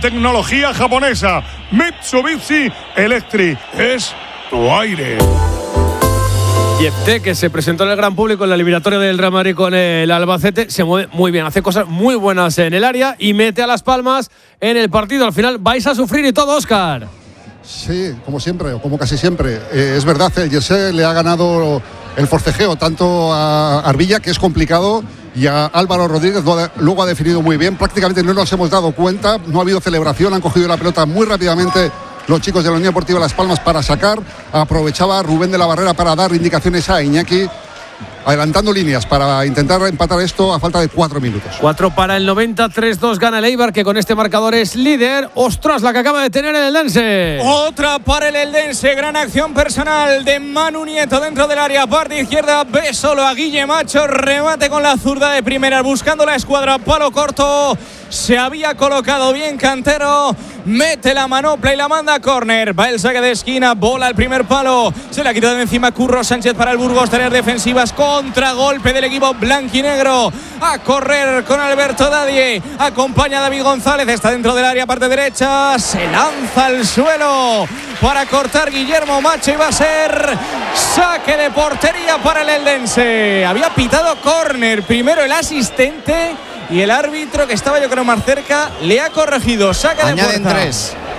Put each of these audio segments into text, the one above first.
Tecnología japonesa. Mitsubishi Electric. Es tu aire. Yepté, que se presentó en el gran público en la eliminatoria del Real Madrid con el Albacete, se mueve muy bien, hace cosas muy buenas en el área y mete a Las Palmas en el partido. Al final vais a sufrir y todo, Óscar. Sí, como siempre, o como casi siempre. Es verdad, el Yepté le ha ganado el forcejeo tanto a Arbilla, que es complicado, y a Álvaro Rodríguez luego ha definido muy bien. Prácticamente no nos hemos dado cuenta, no ha habido celebración, han cogido la pelota muy rápidamente los chicos de la Unión Deportiva Las Palmas para sacar. Aprovechaba Rubén de la Barrera para dar indicaciones a Iñaki, adelantando líneas para intentar empatar esto a falta de 4 minutos. 4 para el 90, 3-2 gana el Eibar, que con este marcador es líder. ¡Ostras, la que acaba de tener el Eldense! Otra para el Eldense, gran acción personal de Manu Nieto dentro del área, parte izquierda, ve solo a Guille Macho, remate con la zurda de primera, buscando la escuadra, palo corto, se había colocado bien Cantero, mete la manopla y la manda a córner, va el saque de esquina, bola al primer palo, se la quita de encima Curro Sánchez para el Burgos, tareas defensivas, contragolpe del equipo blanquinegro, a correr con Alberto Dadie, acompaña a David González, está dentro del área, parte derecha, se lanza al suelo para cortar Guillermo Macho y va a ser saque de portería para el Eldense. Había pitado córner primero el asistente y el árbitro, que estaba yo creo más cerca, le ha corregido. Saca de puerta. Añaden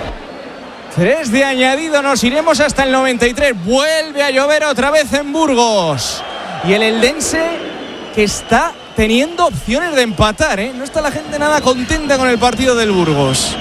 3 de añadido, nos iremos hasta el 93. Vuelve a llover otra vez en Burgos. Y el Eldense, que está teniendo opciones de empatar, ¿eh? No está la gente nada contenta con el partido del Burgos.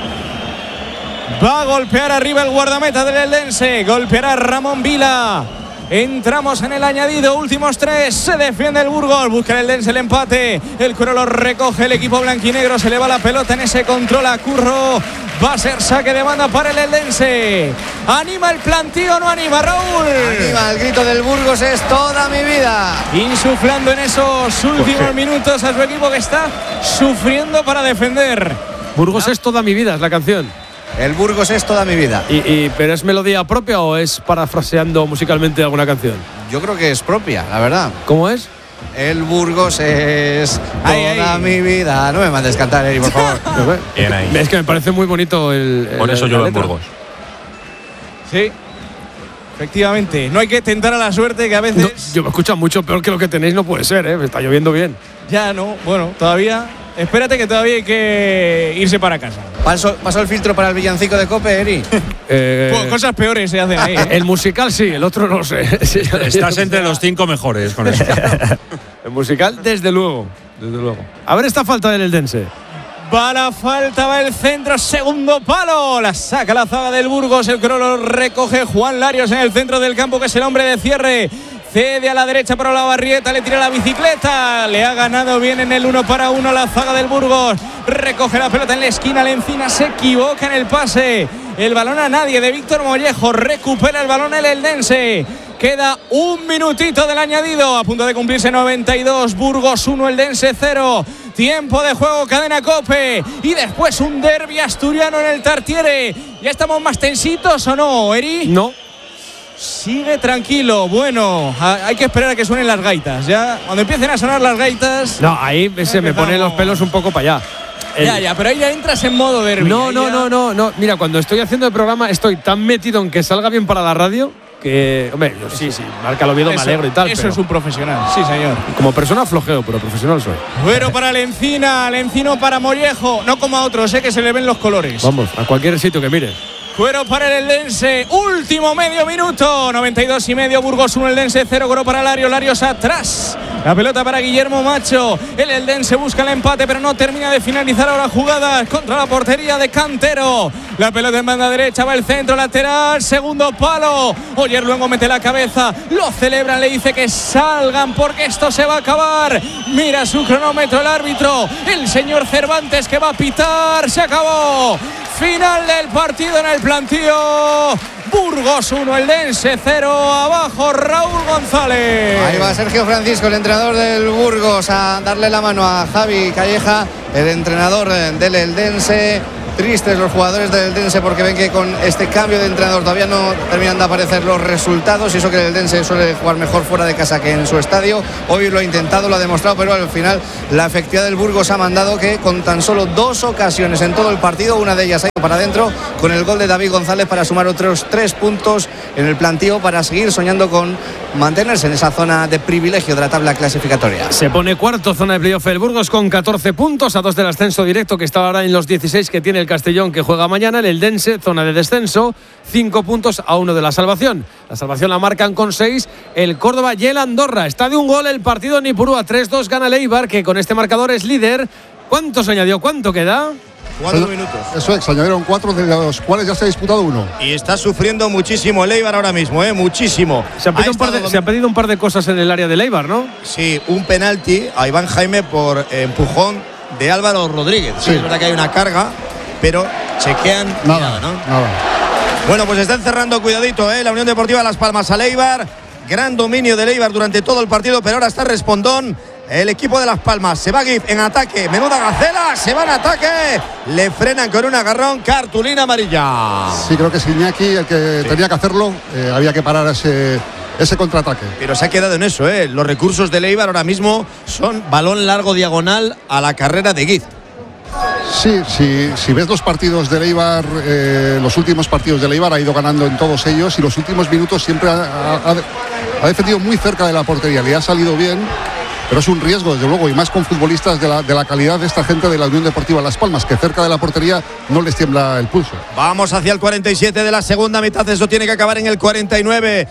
Va a golpear arriba el guardameta del Eldense. Golpeará Ramón Vila. Entramos en el añadido, últimos 3, se defiende el Burgos, busca el Eldense el empate, el Curo lo recoge el equipo blanquinegro, se le va la pelota en ese control a Curro, va a ser saque de banda para el Eldense. ¿Anima el plantío o no anima, Raúl? Anima, el grito del Burgos es toda mi vida. Insuflando en esos últimos minutos a su equipo, que está sufriendo para defender. Burgos es toda mi vida, es la canción. El Burgos es toda mi vida. ¿Pero es melodía propia o es parafraseando musicalmente alguna canción? Yo creo que es propia, la verdad. ¿Cómo es? El Burgos es toda mi vida. No me mandes cantar, Eri, por favor. Bien ahí. Es que me parece muy bonito Por eso yo en Burgos. Sí, efectivamente. No hay que tentar a la suerte, que a veces… No, yo me escucho mucho peor que lo que tenéis, no puede ser, ¿eh? Me está lloviendo bien. Ya no, bueno, todavía… Espérate, que todavía hay que irse para casa. ¿Pasó el filtro para el villancico de Cope, Eri? Pues cosas peores se hacen ahí. El musical sí, el otro no sé. Estás entre los 5 mejores con eso. El musical, desde luego. A ver esta falta del Eldense. Va la falta, va el centro, segundo palo. La saca la zaga del Burgos. El crono recoge Juan Larios en el centro del campo, que es el hombre de cierre. Cede a la derecha para la Barrieta, le tira la bicicleta, le ha ganado bien en el 1 para 1 la zaga del Burgos, recoge la pelota en la esquina, Lencina se equivoca en el pase, el balón a nadie de Víctor Mollejo, recupera el balón el Eldense, queda un minutito del añadido, a punto de cumplirse 92, Burgos 1, Eldense 0, tiempo de juego, cadena Cope, y después un derbi asturiano en el Tartiere. ¿Ya estamos más tensitos o no, Eri? No. Sigue tranquilo, bueno, hay que esperar a que suenen las gaitas. Ya cuando empiecen a sonar las gaitas… No, ahí se me ponen los pelos un poco para allá. Ya, pero ahí ya entras en modo derbi. No. Mira, cuando estoy haciendo el programa estoy tan metido en que salga bien para la radio que, hombre, yo sí, marca el Oviedo, me alegro y tal. Eso es un profesional, sí señor. Como persona flojeo, pero profesional soy. Bueno para Lencino para Mollejo, no como a otros, que se le ven los colores. Vamos, a cualquier sitio que mire. Cuero para el Eldense, último medio minuto, 92 y medio, Burgos 1, Eldense 0, Cuero para Larios atrás, la pelota para Guillermo Macho, el Eldense busca el empate pero no termina de finalizar ahora jugadas contra la portería de Cantero, la pelota en banda derecha, va el centro lateral, segundo palo, Oyer luego mete la cabeza, lo celebran, le dice que salgan porque esto se va a acabar, mira su cronómetro el árbitro, el señor Cervantes, que va a pitar, se acabó. Final del partido en el plantío. Burgos 1, Eldense 0. Abajo Raúl González. Ahí va Sergio Francisco, el entrenador del Burgos, a darle la mano a Javi Calleja, el entrenador del Eldense. Tristes los jugadores del Eldense porque ven que con este cambio de entrenador todavía no terminan de aparecer los resultados, y eso que el Eldense suele jugar mejor fuera de casa que en su estadio. Hoy lo ha intentado, lo ha demostrado, pero al final la efectividad del Burgos ha mandado que con tan solo 2 ocasiones en todo el partido, una de ellas para adentro con el gol de David González para sumar otros 3 puntos en el plantío para seguir soñando con mantenerse en esa zona de privilegio de la tabla clasificatoria. Se pone cuarto, zona de playoff el Burgos con 14 puntos, a 2 del ascenso directo, que está ahora en los 16 que tiene el Castellón, que juega mañana. El Eldense, zona de descenso, 5 puntos a 1 de la salvación. La salvación la marcan con 6 el Córdoba y el Andorra. Está de un gol el partido en Ipurúa, 3-2 gana el Eibar, que con este marcador es líder. ¿Cuánto se añadió? ¿Cuánto queda? 4 minutos. Eso es, se añadieron 4, de los cuales ya se ha disputado 1. Y está sufriendo muchísimo el Eibar ahora mismo, muchísimo. Se han pedido un par de cosas en el área del Eibar, ¿no? Sí, un penalti a Iván Jaime por empujón de Álvaro Rodríguez. Sí, es verdad que hay una carga, pero chequean nada, ¿no? Nada. Bueno, pues está encerrando, cuidadito, la Unión Deportiva Las Palmas al Eibar. Gran dominio del Eibar durante todo el partido, pero ahora está respondón el equipo de Las Palmas. Se va Gif en ataque, menuda gacela, se va en ataque, le frenan con un agarrón, cartulina amarilla. Sí, creo que es Iñaki el que tenía que hacerlo, había que parar ese contraataque. Pero se ha quedado en eso, los recursos del Eibar ahora mismo son balón largo diagonal a la carrera de Gif. Sí, si ves los partidos del Eibar, los últimos partidos del Eibar ha ido ganando en todos ellos y los últimos minutos siempre ha defendido muy cerca de la portería, le ha salido bien. Pero es un riesgo, desde luego, y más con futbolistas de la calidad de esta gente de la Unión Deportiva Las Palmas, que cerca de la portería no les tiembla el pulso. Vamos hacia el 47 de la segunda mitad, eso tiene que acabar en el 49.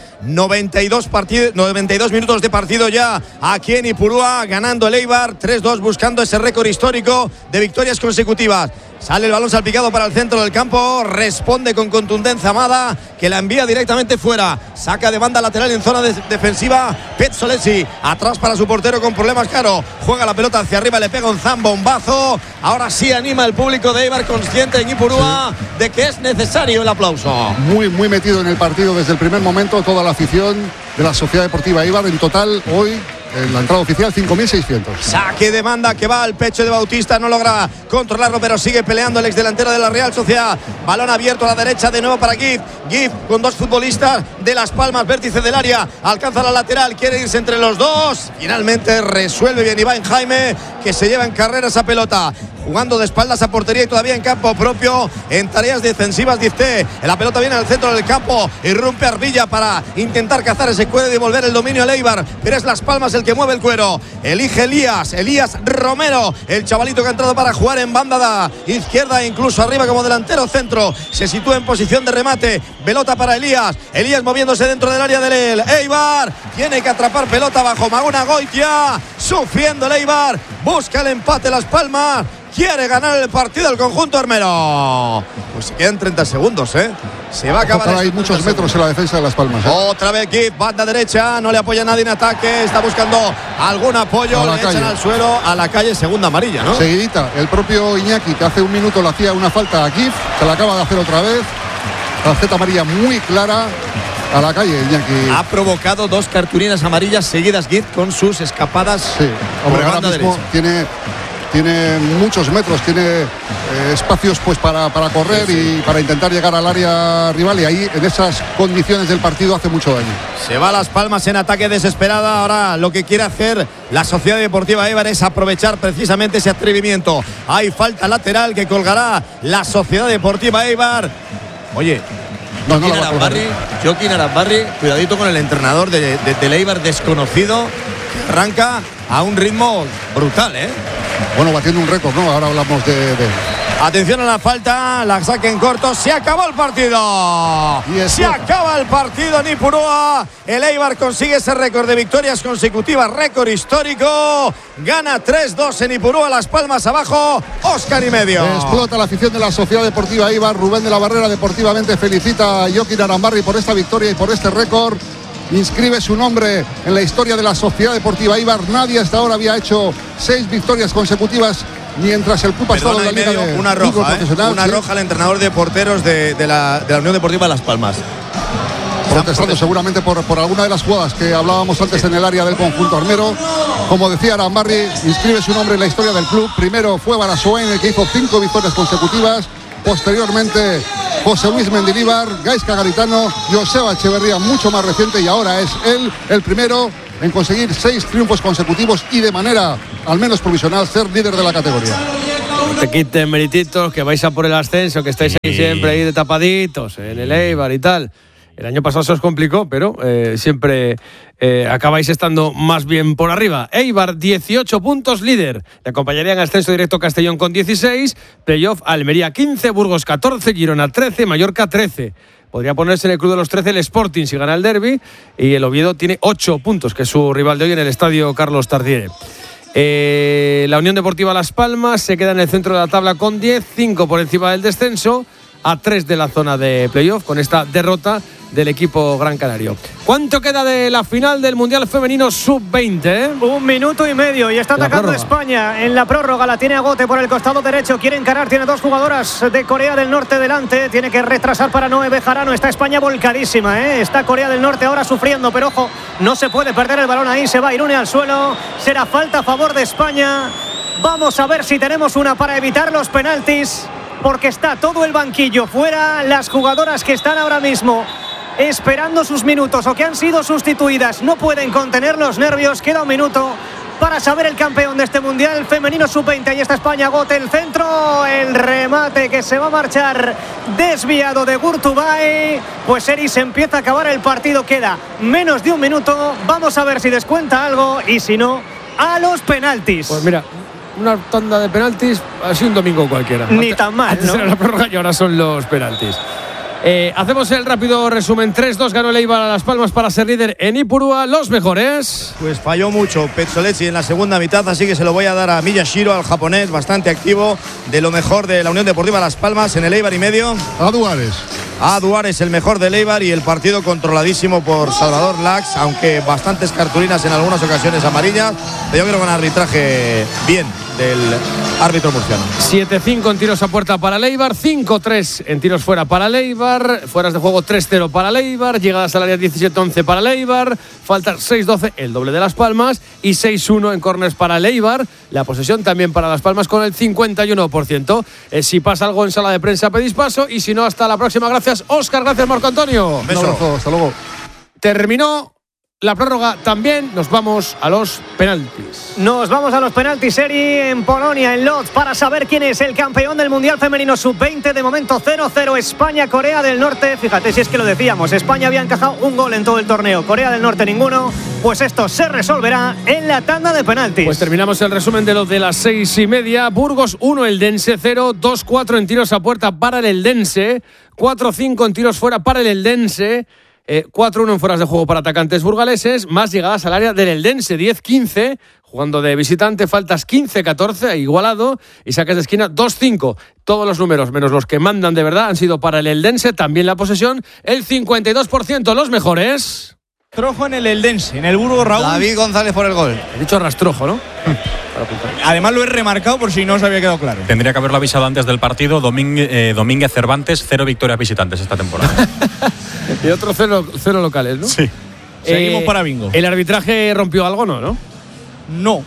92 minutos de partido ya aquí en Ipurúa, ganando el Eibar 3-2, buscando ese récord histórico de victorias consecutivas. Sale el balón salpicado para el centro del campo, responde con contundencia Amada, que la envía directamente fuera, saca de banda lateral en zona defensiva Pezzolesi, atrás para su portero con problemas, Caro, juega la pelota hacia arriba, le pega un zambombazo, ahora sí anima el público de Eibar, consciente en Ipurúa de que es necesario el aplauso. Muy metido en el partido desde el primer momento, toda la afición de la Sociedad Deportiva Eibar, en total hoy en la entrada oficial 5.600. Saque de banda que va al pecho de Bautista, no logra controlarlo, pero sigue peleando el ex delantero de la Real Sociedad. Balón abierto a la derecha de nuevo para Gif con 2 futbolistas de Las Palmas, vértice del área, alcanza la lateral, quiere irse entre los dos, finalmente resuelve bien Iván Jaime, que se lleva en carrera esa pelota, jugando de espaldas a portería y todavía en campo propio en tareas defensivas. Dizte, la pelota viene al centro del campo, irrumpe Arbilla para intentar cazar ese cuero y devolver el dominio al Eibar, pero es Las Palmas el que mueve el cuero, elige Elías Romero, el chavalito que ha entrado para jugar en banda izquierda, incluso arriba como delantero centro, se sitúa en posición de remate, pelota para Elías moviéndose dentro del área del Eibar, tiene que atrapar pelota bajo Maguna Goitia, sufriendo el Eibar, busca el empate Las Palmas, quiere ganar el partido el conjunto armero. Pues se quedan 30 segundos, se va a acabar. Hay muchos metros en la defensa de Las Palmas. Otra vez Gif, banda derecha, no le apoya nadie en ataque, está buscando algún apoyo, le echan al suelo, a la calle, segunda amarilla, ¿no? Seguidita, el propio Iñaki, que hace un minuto le hacía una falta a Gif, se la acaba de hacer otra vez. Tarjeta amarilla muy clara a la calle, Iñaki. Ha provocado 2 cartulinas amarillas seguidas Gif con sus escapadas. Sí, hombre, ahora mismo tiene muchos metros, tiene espacios pues para correr y para intentar llegar al área rival, y ahí en esas condiciones del partido hace mucho daño. Se va Las Palmas en ataque desesperada. Ahora lo que quiere hacer la Sociedad Deportiva Eibar es aprovechar precisamente ese atrevimiento. Hay falta lateral que colgará la Sociedad Deportiva Eibar. Oye, Joaquín Arambarri, cuidadito con el entrenador de Eibar desconocido, que arranca a un ritmo brutal, Bueno, batiendo un récord, ¿no? Ahora hablamos de... Atención a la falta, la saque en corto, se acabó el partido. Se acaba el partido en Ipurúa. El Eibar consigue ese récord de victorias consecutivas, récord histórico. Gana 3-2 en Ipurúa, Las Palmas abajo, Óscar y medio. Explota la afición de la Sociedad Deportiva Eibar. Rubén de la Barrera deportivamente felicita a Joaquín Arambarri por esta victoria y por este récord. Inscribe su nombre en la historia de la Sociedad Deportiva Eibar. Nadie hasta ahora había hecho 6 victorias consecutivas mientras el club ha estado en la liga de una roja, una roja al entrenador de porteros de la Unión Deportiva Las Palmas. Protestando seguramente por alguna de las jugadas que hablábamos antes en el área del conjunto armero. Como decía Arambarri, inscribe su nombre en la historia del club. Primero fue Barasoen, el que hizo 5 victorias consecutivas. Posteriormente José Luis Mendilibar, Gaizka Garitano, Joseba Echeverría, mucho más reciente, y ahora es él el primero en conseguir 6 triunfos consecutivos y de manera al menos provisional ser líder de la categoría. te quiten merititos, que vais a por el ascenso, que estáis ahí siempre ahí de tapaditos en el Eibar y tal. El año pasado se os complicó, pero siempre acabáis estando más bien por arriba. Eibar, 18 puntos, líder. Le acompañarían ascenso directo Castellón con 16, playoff Almería 15, Burgos 14, Girona 13, Mallorca 13. Podría ponerse en el club de los 13 el Sporting si gana el derbi, y el Oviedo tiene 8 puntos, que es su rival de hoy en el estadio Carlos Tartiere. La Unión Deportiva Las Palmas se queda en el centro de la tabla con 10, 5 por encima del descenso, a 3 de la zona de playoff con esta derrota del equipo gran canario. ¿Cuánto queda de la final del Mundial Femenino Sub-20? 1 minuto y medio y está atacando España en la prórroga. La tiene Agote por el costado derecho. Quiere encarar, tiene 2 jugadoras de Corea del Norte delante. Tiene que retrasar para Noé Bejarano. Está España volcadísima, ¿eh? Está Corea del Norte ahora sufriendo, pero ojo, no se puede perder el balón ahí. Se va Irune al suelo. Será falta a favor de España. Vamos a ver si tenemos una para evitar los penaltis, porque está todo el banquillo fuera. Las jugadoras que están ahora mismo esperando sus minutos o que han sido sustituidas no pueden contener los nervios. Queda 1 minuto para saber el campeón de este Mundial Femenino Sub-20. Ahí está España, Gote, el centro, el remate que se va a marchar desviado de Gurtubay. Pues Eri se empieza a acabar el partido, queda menos de 1 minuto. Vamos a ver si descuenta algo y si no, a los penaltis. Pues mira, una tanda de penaltis, así un domingo cualquiera. Ni tan mal, antes ¿no? Era la prórroga y ahora son los penaltis. Hacemos el rápido resumen. 3-2 ganó el Eibar a Las Palmas para ser líder en Ipurúa. Los mejores. Pues falló mucho Petzolechi en la segunda mitad, así que se lo voy a dar a Miyashiro, al japonés, bastante activo, de lo mejor de la Unión Deportiva Las Palmas en el Eibar y medio. A Duares. A Duares, el mejor del Eibar, y el partido controladísimo por Salvador Lax, aunque bastantes cartulinas en algunas ocasiones amarillas. Pero yo creo que un arbitraje bien del árbitro murciano. 7-5 en tiros a puerta para el Eibar, 5-3 en tiros fuera para el Eibar, fueras de juego 3-0 para el Eibar, llegadas al área 17-11 para el Eibar, faltas 6-12, el doble de Las Palmas, y 6-1 en córners para el Eibar. La posesión también para Las Palmas con el 51%. Si pasa algo en sala de prensa pedís paso, y si no, hasta la próxima. Gracias, Óscar, gracias, Marco Antonio. Un abrazo, hasta luego. Terminó la prórroga también, nos vamos a los penaltis. Nos vamos a los penaltis, Eri, en Polonia, en Lodz, para saber quién es el campeón del Mundial Femenino Sub-20. De momento 0-0 España, Corea del Norte. Fíjate, si es que lo decíamos, España había encajado 1 gol en todo el torneo, Corea del Norte ninguno. Pues esto se resolverá en la tanda de penaltis. Pues terminamos el resumen de los de las 6:30. Burgos 1, Eldense 0, 2-4 en tiros a puerta para el Eldense, 4-5 en tiros fuera para el Eldense, 4-1 en fueras de juego para atacantes burgaleses, más llegadas al área del Eldense, 10-15, jugando de visitante, faltas 15-14, igualado, y saques de esquina 2-5. Todos los números, menos los que mandan de verdad, han sido para el Eldense, también la posesión, el 52%, los mejores. Rastrojo en el Eldense, en el Burgos, Raúl. David González por el gol. He dicho rastrojo, ¿no? Además lo he remarcado por si no os había quedado claro. Tendría que haberlo avisado antes del partido. Domínguez Cervantes, 0 victorias visitantes esta temporada. Y otro 0 locales, ¿no? Sí. Seguimos para bingo. ¿El arbitraje rompió algo, no? No.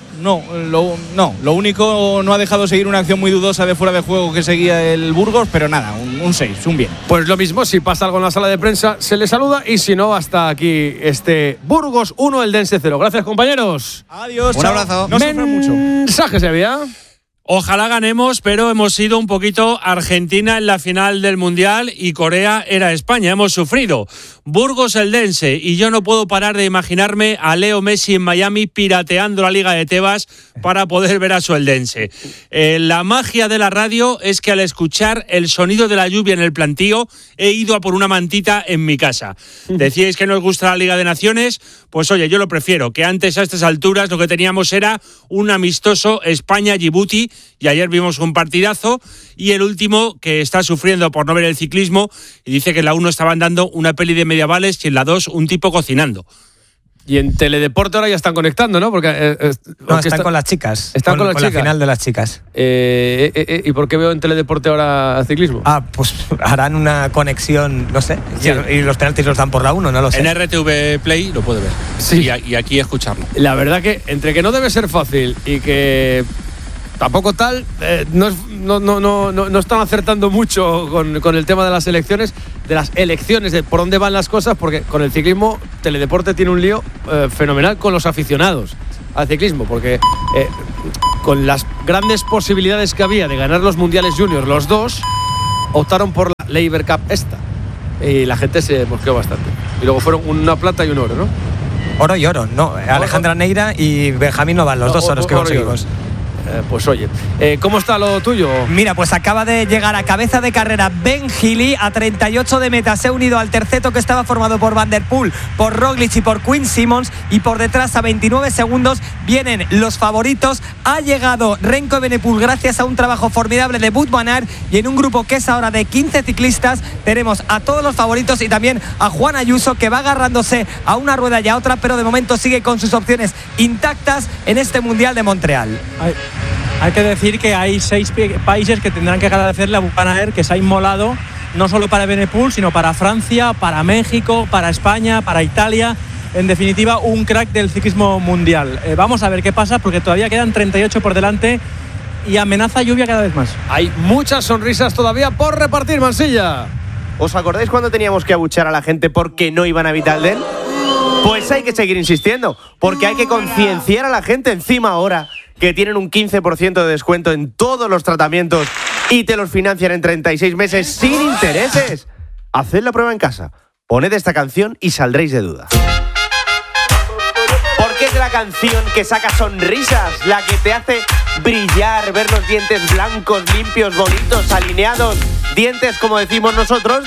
Lo único, no ha dejado seguir una acción muy dudosa de fuera de juego que seguía el Burgos, pero nada, un 6, un bien. Pues lo mismo, si pasa algo en la sala de prensa, se le saluda, y si no, hasta aquí este Burgos 1, Eldense 0. Gracias, compañeros. Adiós. Un abrazo. No sufran mucho. Mensajes, Sevilla. Ojalá ganemos, pero hemos sido un poquito Argentina en la final del Mundial y Corea era España. Hemos sufrido. Burgos Eldense, y yo no puedo parar de imaginarme a Leo Messi en Miami pirateando la Liga de Tebas para poder ver a su Eldense. La magia de la radio es que al escuchar el sonido de la lluvia en el plantío he ido a por una mantita en mi casa. Decíais que no os gusta la Liga de Naciones, pues oye, yo lo prefiero, que antes a estas alturas lo que teníamos era un amistoso España-Djibouti, y ayer vimos un partidazo, y el último que está sufriendo por no ver el ciclismo, y dice que en la 1 estaban dando una peli de medievales y en la 2 un tipo cocinando. Y en Teledeporte ahora ya están conectando, ¿no? Porque no, están con las chicas. Están con las chicas. La final de las chicas. ¿Y por qué veo en Teledeporte ahora ciclismo? Pues harán una conexión, no sé. Sí. Y los penaltis los dan por la 1, no lo sé. En RTV Play lo puede ver. Sí. Y aquí escucharlo. La verdad que entre que no debe ser fácil y que tampoco tal, no están acertando mucho con el tema de las elecciones, de por dónde van las cosas, porque con el ciclismo Teledeporte tiene un lío fenomenal con los aficionados al ciclismo, porque con las grandes posibilidades que había de ganar los mundiales juniors, los dos optaron por la Labour Cup esta. Y la gente se mosqueó bastante. Y luego fueron una plata y un oro, ¿no? Oro y oro, no. Alejandra Neira y Benjamín Noval, los dos oros que conseguimos. Pues oye, ¿cómo está lo tuyo? Mira, pues acaba de llegar a cabeza de carrera Ben Healy a 38 de meta. Se ha unido al terceto que estaba formado por Van der Poel, por Roglic y por Quinn Simmons. Y por detrás, a 29 segundos, vienen los favoritos. Ha llegado Remco Evenepoel gracias a un trabajo formidable de Wout van Aert. Y en un grupo que es ahora de 15 ciclistas, tenemos a todos los favoritos y también a Juan Ayuso, que va agarrándose a una rueda y a otra, pero de momento sigue con sus opciones intactas en este Mundial de Montreal. Hay que decir que hay 6 países que tendrán que agradecerle a Wout van Aert, que se ha inmolado no solo para Evenepoel, sino para Francia, para México, para España, para Italia. En definitiva, un crack del ciclismo mundial. Vamos a ver qué pasa, porque todavía quedan 38 por delante y amenaza lluvia cada vez más. Hay muchas sonrisas todavía por repartir, Mansilla. ¿Os acordáis cuando teníamos que abuchear a la gente porque no iban a Vitalden? Pues hay que seguir insistiendo, porque hay que concienciar a la gente encima ahora que tienen un 15% de descuento en todos los tratamientos y te los financian en 36 meses sin intereses. Haced la prueba en casa, poned esta canción y saldréis de duda. Porque es la canción que saca sonrisas, la que te hace brillar, ver los dientes blancos, limpios, bonitos, alineados, dientes como decimos nosotros,